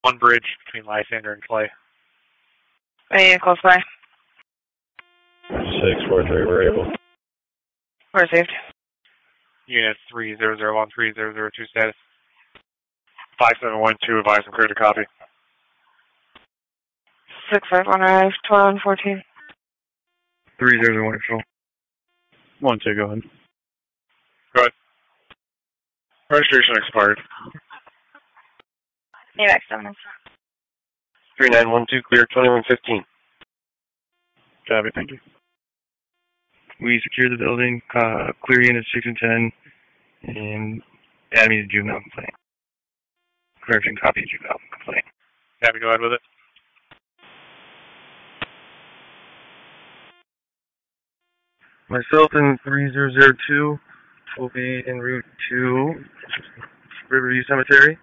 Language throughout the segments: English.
One bridge between Lysander and Clay. Any close by? 643, we're able. We're received. Unit 30013002 status. 5712, advise and clear to copy. 651 arrived, 1214. 3001 control. 1-2, go ahead. Go ahead. Registration expired. AVAC 7 is 3912, clear 2115. Copy, thank you. We secure the building, clear units 6 and 10, and add me to juvenile complaint. Correction, copy of juvenile complaint. Happy, go ahead with it. Myself and 3002 will be en route to Riverview Cemetery.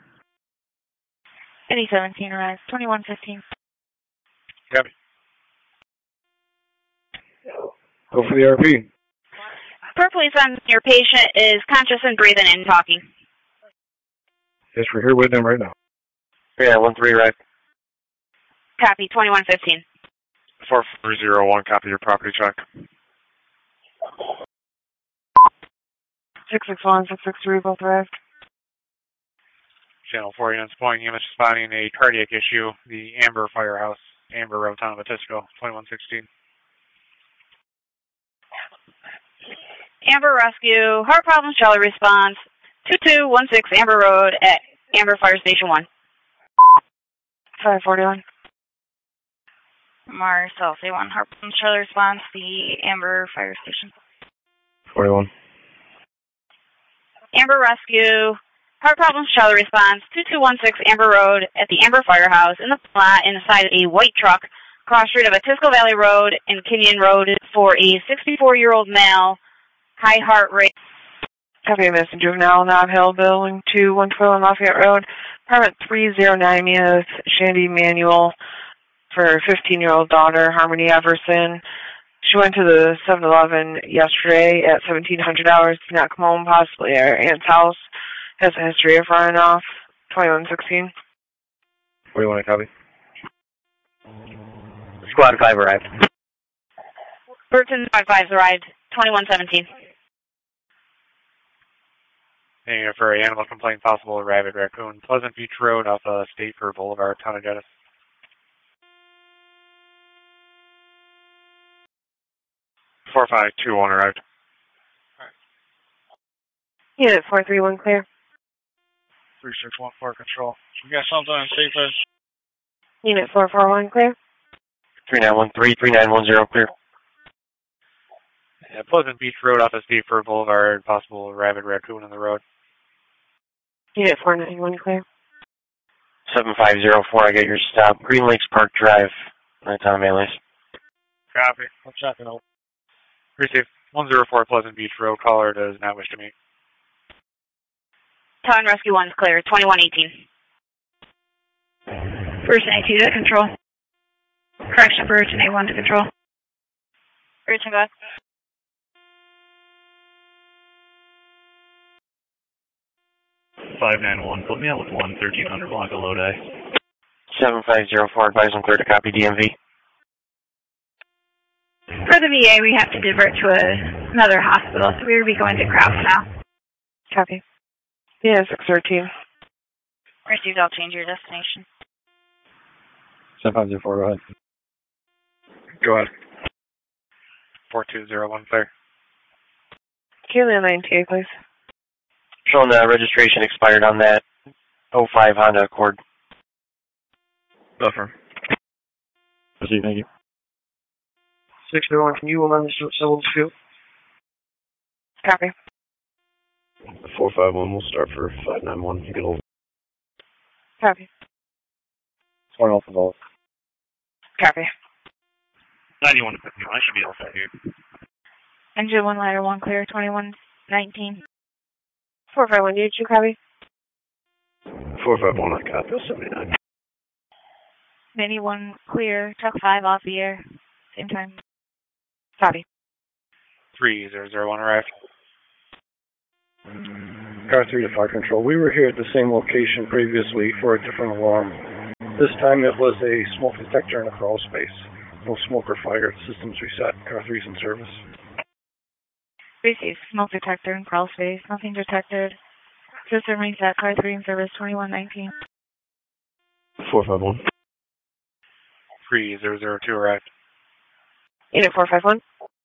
8017 arrived, 2115. Happy. Go for the RP. Per police on your patient is conscious and breathing and talking. Yes, we're here with them right now. Yeah, 13, right. Copy, 2115. 4401, copy your property check. 661, 663, both arrived. Channel 4 units point units responding a cardiac issue, the Amber Firehouse, Amber Road, Town of Batisco, 2116. Amber Rescue, heart problems, shelter response, 2216 Amber Road at Amber Fire Station 1. 541. Marcel, say 1, heart problems, shelter response, the Amber Fire Station. 41. Amber Rescue, heart problems, shelter response, 2216 Amber Road at the Amber Firehouse in the plot inside a white truck, cross street of Atisco Valley Road and Kenyon Road for a 64-year-old male, high heart rate. Copy, Miss Juvenile, Knob Hill, Building 2, 112 on Lafayette Road, apartment 309, Miss Shandy Manuel for her 15-year-old daughter, Harmony Everson. She went to the 7-Eleven yesterday at 1700 hours, did not come home, possibly at her aunt's house, has a history of running off, 2116. 41, copy. Squad 5 arrived. Burton 55's arrived, 2117. And for an animal complaint, possible rabid raccoon, Pleasant Beach Road off State Fair Boulevard, Town of Genesee. 4521 arrived. Unit 431 clear. 3614 control. We got something on safe as. Unit 441 clear. 3913, 3910, clear. Yeah, Pleasant Beach Road off State Fair Boulevard, possible rabid raccoon on the road. Unit 491 clear. 7504, I got your stop. Green Lakes Park Drive, Town of Alias. Copy. I'm checking out. Receive 104 Pleasant Beach Road. Caller does not wish to meet. Town Rescue 1 is clear, 2118. Virgin A2 to control. Correction, Virgin A1 to control. Virgin, go ahead. Put me out with 1300 Blanca Lodi. 7504, advise and clear to copy DMV. For the VA, we have to divert to another hospital, so we will be going to Krause now. Copy. Yeah, 613. Received, I'll change your destination. 7504, go ahead. Go ahead. 4201 clear. Kaylee 98, please. Showing registration expired on that 05 Honda Accord. Buffer. Proceed, thank you. 601, can you run the civil field? Copy. 451, we'll start for 591. You can hold. Copy. 20 off the vault. Copy. 91 to 51, I should be all set here. Engine 1, ladder 1, clear, 2119. 451, did you copy? 451, I copy. 79. Mini 1, clear, truck 5 off the air. Same time. Copy. 3001 arrived. Car 3 to fire control. We were here at the same location previously for a different alarm. This time it was a smoke detector in a crawl space. No smoke or fire. Systems reset. Car 3's in service. Received. Smoke detector in crawl space. Nothing detected. System reset. Car 3 in service. 2119. 451. 3002 arrived. Unit 451.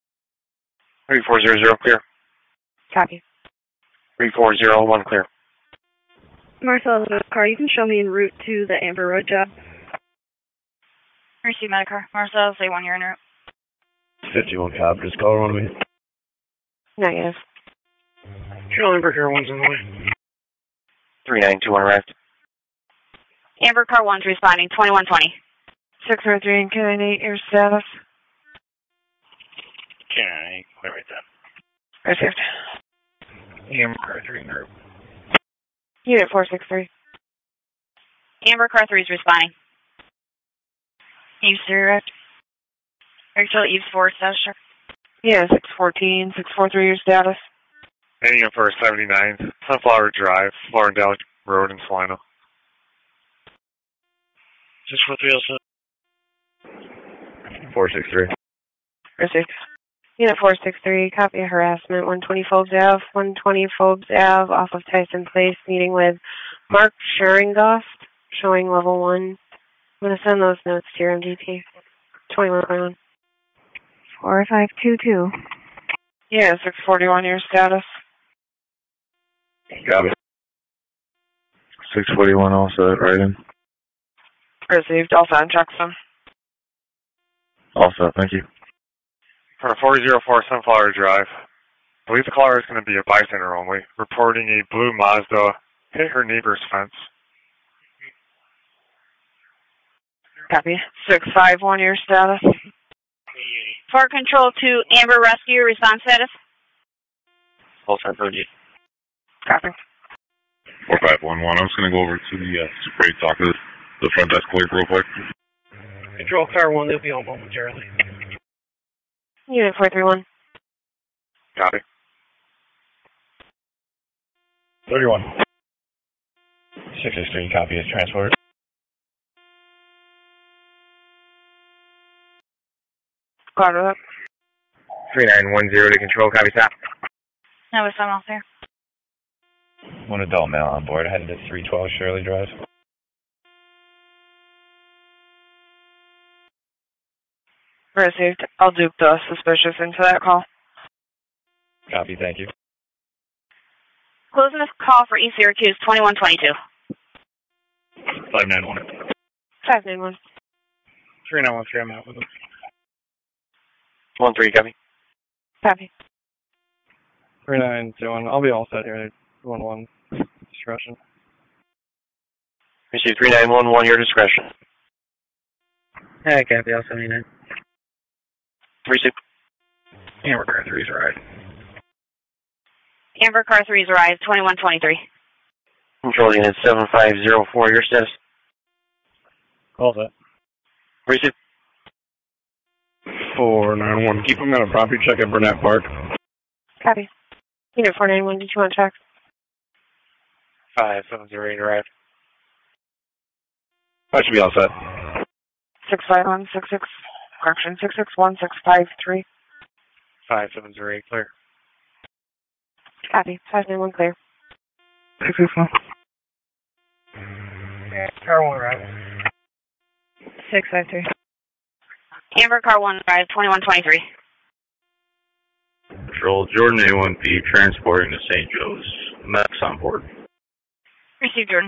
3400 clear. Copy. 3401 clear. Marcel, car, you can show me en route to the Amber Road job. Receive Medicar. Marcel, say 1 year en route. 51 cop, just call around me. Negative. Charlie Amber Car 1's on the way. 3921 arrived. Amber Car 1's responding. 2120. 603 and K98, your status? K98, clear right then. Received. Amber Car 3 en route. Unit 463. Amber Car 3 is responding. Eves 3 arrived. Rachel, Eves 4 status check. Yeah, 614, 643 your status. Heading up for 79th, Sunflower Drive, Florendale Road in Salino. 64307. 463. Received. Unit 463, copy of harassment, 120 Phobes Ave, 120 Phobes Ave, off of Tyson Place, meeting with Mark Scheringost, showing level 1. I'm going to send those notes to your MDT. 2121. 4522. Yeah, 641, your status. Copy. 641 all set, right in. Received. All set, Jackson. All set, thank you. For 404 Sunflower Drive, I believe the caller is going to be a bystander only, reporting a blue Mazda hit her neighbor's fence. Copy. 651, your status. Fire Control to Amber Rescue, response status. All set, OG. Copy. 4511, I'm just going to go over to the spray talk to the front desk clerk real quick. Control Car 1, they'll be on momentarily. Unit 431. Copy. 31. 663, copy is transported. Cloud up. 3910 to control, copy stop. No, it's someone else there. One adult male on board, headed to 312 Shirley Drive. Received. I'll dupe the suspicious into that call. Copy, thank you. Closing this call for East Syracuse, 2122. 591. 591. 3913, I'm out with them. 13, copy. Copy. 3921, I'll be all set here. 11, discretion. Receive 3911, your discretion. Hey, copy, all 79. 36. Amber Car 3's arrived. Amber Car 3's arrived, 2123. Control unit 7504, your status. Call that. Receive. 491, keep them on a property check at Burnett Park. Copy. Unit 491, did you want to check? 5708 arrived. That should be all set. 65166. Correction, 661653. 5708 clear. Copy. 591 clear. 661. Car 1 arrived. 653. Amber Car 1 arrived, 2123. Control, Jordan A1P transporting to St. Joe's. Max on board. Received, Jordan.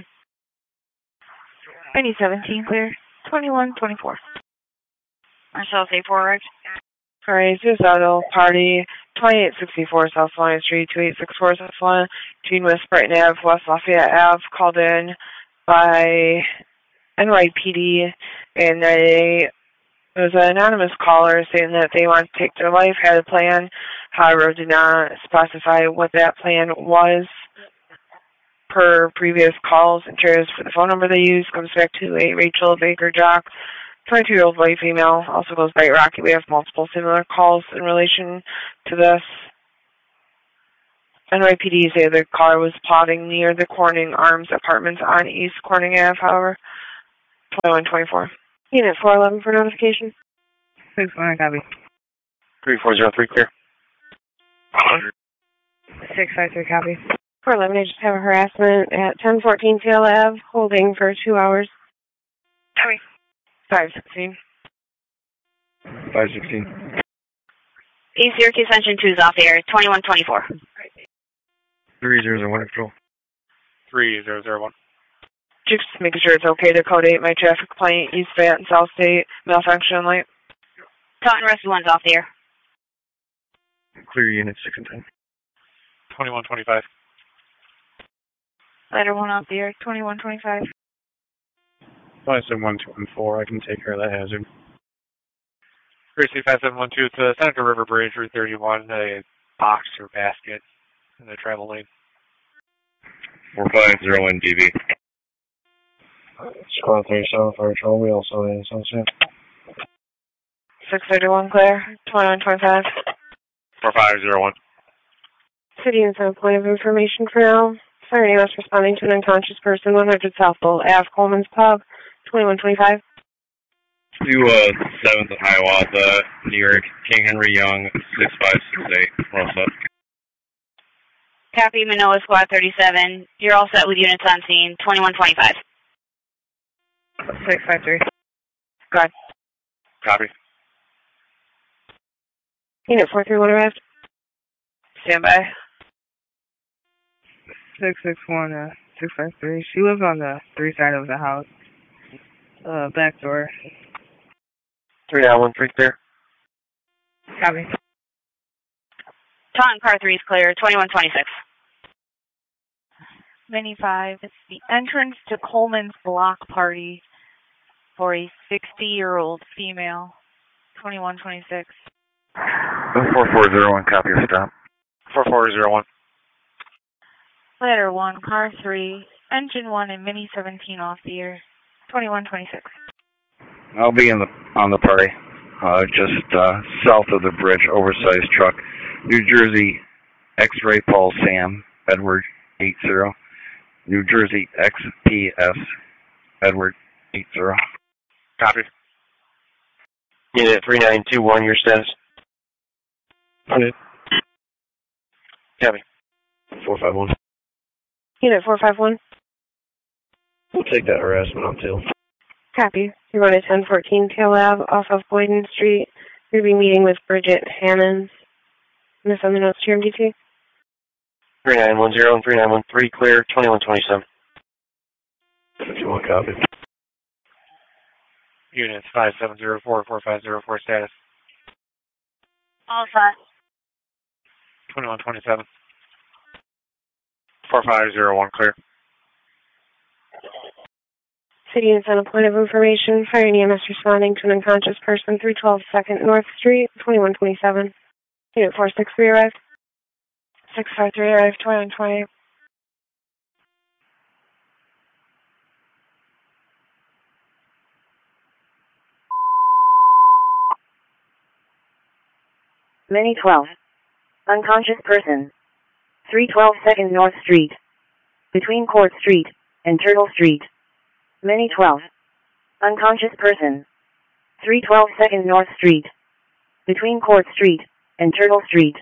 2017 clear. 2124. Marcel A4 arrived. Alright, suicidal party, 2864 South Salina Street, 2864 South Salina, between West Brighton Ave, West Lafayette Ave, called in by NYPD, and there was an anonymous caller saying that they want to take their life, had a plan, however did not specify what that plan was. Per previous calls and shares for the phone number they used, comes back to a Rachel Baker Jock, 22-year-old white female, also goes by Rocky. We have multiple similar calls in relation to this. NYPD say the car was plotting near the Corning Arms Apartments on East Corning Ave, however. 2124. Unit 411 for notification. 6-1, copy. 3403 clear. 653, copy. 411, I just have a harassment at 1014 Tail Ave, holding for 2 hours. Copy. 516. 516. East Syracuse Engine 2 is off the air, 2124. 3001 control. 3001. Just making sure it's okay to code 8 my traffic complaint, East Fayette and South State, malfunction light. Taunton Rescue 1's off the air. Clear units 6 and 10. 2125. Ladder 1 off the air, 2125. 57114, I can take care of that hazard. Gracie 5712 to Seneca River Bridge, Route 31, a box or basket in the travel lane. 4501 DB. Squad 37 Fire Patrol, we also in Sunset. 631 clear, 2125. 4501. City and South point of information for now. Fire EMS responding to an unconscious person, 100 South Bowl Ave, Coleman's Pub, 2125. To 7th of Hiawatha, New York, King Henry Young, 6568, roll up. Copy, Manoa Squad 37. You're all set with units on scene, 2125. 653. Go ahead. Copy. Unit 431 arrived. Stand by. 661, 653. She lives on the 3 side of the house. Back door. 3913 clear. Copy. Taunton Car 3 is clear, 2126. Mini 5, it's the entrance to Coleman's block party for a 60-year-old female, 2126. 4401, copy of stop. 4401. Ladder 1, Car 3, Engine 1 and Mini 17 off the air, 2126. I'll be on the party, just south of the bridge, oversized truck. New Jersey X-Ray Paul Sam, Edward 80. New Jersey XPS, Edward 80. Copy. Unit 3921, your status. Unit. Copy. 451. Unit 451. We'll take that harassment on tail. Copy. You're on at 1014 Tail Ave off of Boyden Street. You'll be meeting with Bridget Hannons. Miss on the notes to your MDT. 3910 and 3913 clear, 2127. 51 copy. Units 5704, 4504 status. All set. 2127. 4501 clear. City and Center point of information. Fire and EMS responding to an unconscious person, 312 2nd North Street, 2127. Unit 463 arrived. 653 arrived, 2120. Mini 12. Unconscious person. 312 2nd North Street. Between Court Street and Turtle Street. Mini 12. Unconscious person. 312 2nd North Street. Between Court Street and Turtle Street.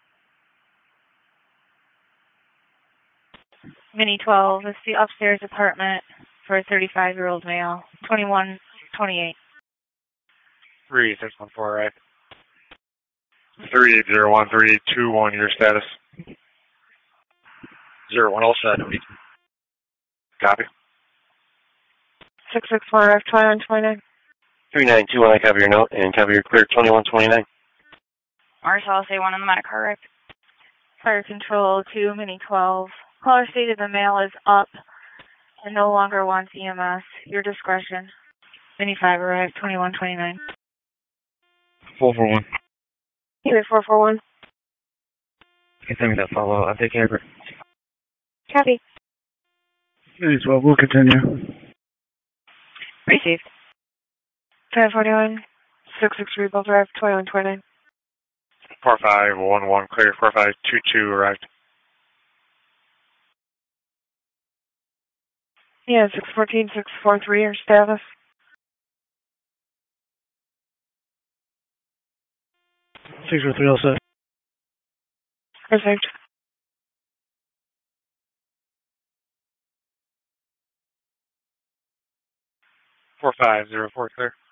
Mini 12, it's the upstairs apartment for a 35-year-old male, 2128. 3614, right? 3801, 3821, your status. 01, all set. Copy. 661 F 2129. 3921, I copy your note, and copy your clear, 2129. Marshall, say 1 on the mat, correct? Fire control 2, Mini 12. Caller stated the male is up and no longer wants EMS. Your discretion. Mini 5 arrived, 2129. 441. Unit 441. Okay, send me that follow. I'll take care of it. Copy. Please, well, we'll continue. Received. 1041. 663 Both arrived, 2129. 4511 clear, 4522 arrived. Yeah, 614-643, your status. 643 also. Received. 45043.